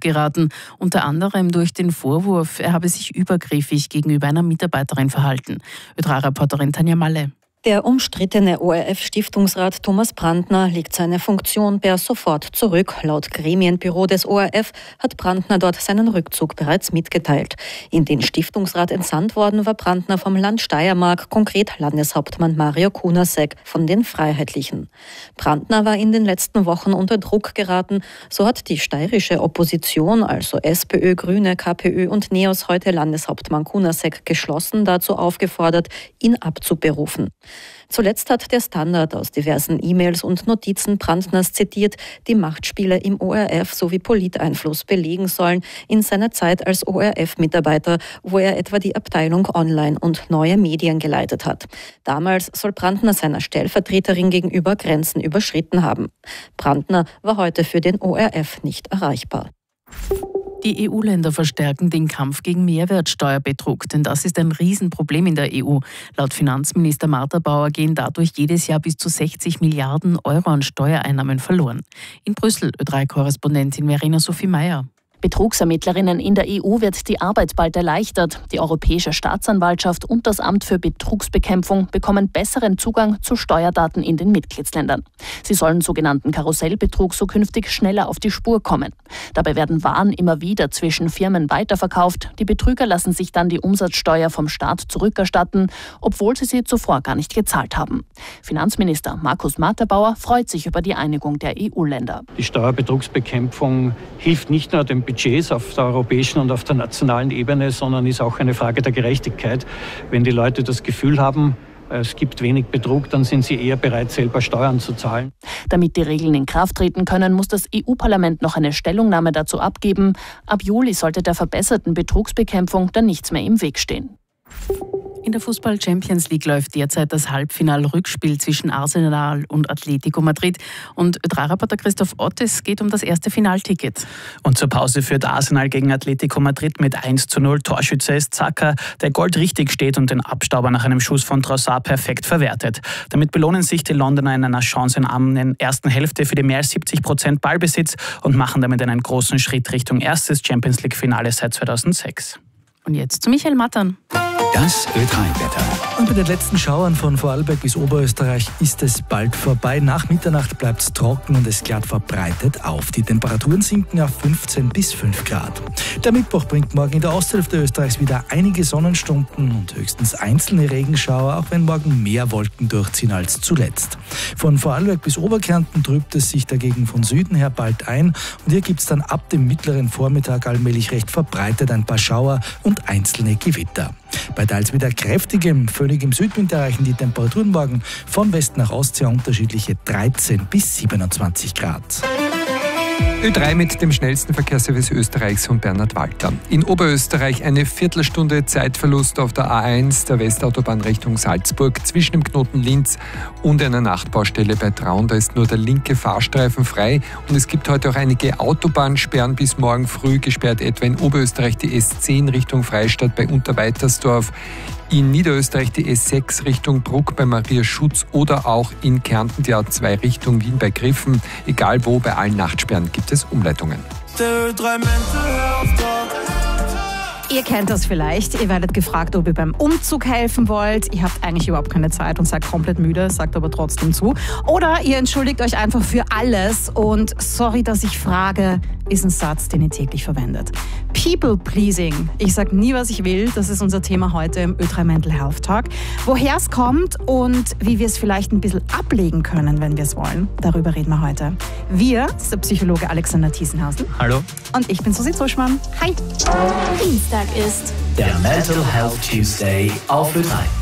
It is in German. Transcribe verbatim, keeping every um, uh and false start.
geraten, unter anderem durch den Vorwurf, er habe sich übergriffig gegenüber einer Mitarbeiterin verhalten. Ö drei Reporterin Tanja Malle. Der umstrittene O R F-Stiftungsrat Thomas Brandner legt seine Funktion per sofort zurück. Laut Gremienbüro des O R F hat Brandner dort seinen Rückzug bereits mitgeteilt. In den Stiftungsrat entsandt worden war Brandner vom Land Steiermark, konkret Landeshauptmann Mario Kunasek von den Freiheitlichen. Brandner war in den letzten Wochen unter Druck geraten. So hat die steirische Opposition, also SPÖ, Grüne, KPÖ und NEOS, heute Landeshauptmann Kunasek geschlossen dazu aufgefordert, ihn abzuberufen. Zuletzt hat der Standard aus diversen E-Mails und Notizen Brandners zitiert, die Machtspiele im O R F sowie Politeinfluss belegen sollen in seiner Zeit als O R F-Mitarbeiter, wo er etwa die Abteilung Online und neue Medien geleitet hat. Damals soll Brandner seiner Stellvertreterin gegenüber Grenzen überschritten haben. Brandner war heute für den O R F nicht erreichbar. Die E U-Länder verstärken den Kampf gegen Mehrwertsteuerbetrug, denn das ist ein Riesenproblem in der E U. Laut Finanzminister Martha Bauer gehen dadurch jedes Jahr bis zu sechzig Milliarden Euro an Steuereinnahmen verloren. In Brüssel Ö drei Korrespondentin Verena Sophie Meyer. Betrugsermittlerinnen in der E U wird die Arbeit bald erleichtert. Die Europäische Staatsanwaltschaft und das Amt für Betrugsbekämpfung bekommen besseren Zugang zu Steuerdaten in den Mitgliedsländern. Sie sollen sogenannten Karussellbetrug so künftig schneller auf die Spur kommen. Dabei werden Waren immer wieder zwischen Firmen weiterverkauft. Die Betrüger lassen sich dann die Umsatzsteuer vom Staat zurückerstatten, obwohl sie sie zuvor gar nicht gezahlt haben. Finanzminister Markus Materbauer freut sich über die Einigung der E U-Länder. Die Steuerbetrugsbekämpfung hilft nicht nur dem Budgets auf der europäischen und auf der nationalen Ebene, sondern ist auch eine Frage der Gerechtigkeit. Wenn die Leute das Gefühl haben, es gibt wenig Betrug, dann sind sie eher bereit, selber Steuern zu zahlen. Damit die Regeln in Kraft treten können, muss das E U-Parlament noch eine Stellungnahme dazu abgeben. Ab Juli sollte der verbesserten Betrugsbekämpfung dann nichts mehr im Weg stehen. In der Fußball-Champions League läuft derzeit das Halbfinal-Rückspiel zwischen Arsenal und Atletico Madrid. Und Ö drei Reporter Christoph Ott, es geht um das erste Finalticket. Und zur Pause führt Arsenal gegen Atletico Madrid mit eins zu null. Torschütze ist Xhaka, der goldrichtig steht und den Abstauber nach einem Schuss von Trossard perfekt verwertet. Damit belohnen sich die Londoner in einer chancenarmen ersten Hälfte für die mehr als siebzig Prozent Ballbesitz und machen damit einen großen Schritt Richtung erstes Champions League-Finale seit zweitausendsechs. Und jetzt zu Michael Mattern. Das Ö drei Wetter. Und bei den letzten Schauern von Vorarlberg bis Oberösterreich ist es bald vorbei. Nach Mitternacht bleibt es trocken und es klart verbreitet auf. Die Temperaturen sinken auf fünfzehn bis fünf Grad. Der Mittwoch bringt morgen in der Osthälfte Österreichs wieder einige Sonnenstunden und höchstens einzelne Regenschauer, auch wenn morgen mehr Wolken durchziehen als zuletzt. Von Vorarlberg bis Oberkärnten trübt es sich dagegen von Süden her bald ein und hier gibt es dann ab dem mittleren Vormittag allmählich recht verbreitet ein paar Schauer und einzelne Gewitter. Bei teils wieder kräftigem, völligem Südwind erreichen die Temperaturen morgen von West nach Ost sehr unterschiedliche dreizehn bis siebenundzwanzig Grad. Ö drei mit dem schnellsten Verkehrsservice Österreichs von Bernhard Walter. In Oberösterreich eine Viertelstunde Zeitverlust auf der A eins der Westautobahn Richtung Salzburg zwischen dem Knoten Linz und einer Nachtbaustelle bei Traun. Da ist nur der linke Fahrstreifen frei und es gibt heute auch einige Autobahnsperren bis morgen früh, gesperrt etwa in Oberösterreich die S zehn Richtung Freistadt bei Unterweitersdorf, in Niederösterreich die S sechs Richtung Bruck bei Maria Schutz oder auch in Kärnten die A zwei Richtung Wien bei Griffen. Egal wo, bei allen Nachtsperren gibt es Umleitungen. Ihr kennt das vielleicht. Ihr werdet gefragt, ob ihr beim Umzug helfen wollt. Ihr habt eigentlich überhaupt keine Zeit und seid komplett müde, sagt aber trotzdem zu. Oder ihr entschuldigt euch einfach für alles und sorry, dass ich frage, ist ein Satz, den ihr täglich verwendet. People pleasing. Ich sag nie, was ich will. Das ist unser Thema heute im Ö drei Mental Health Talk. Woher es kommt und wie wir es vielleicht ein bisschen ablegen können, wenn wir es wollen. Darüber reden wir heute. Wir, das ist der Psychologe Alexander Thiesenhausl. Hallo. Und ich bin Susi Zuschmann. Hi. Dienstag ist der Mental Health Tuesday auf Ö drei.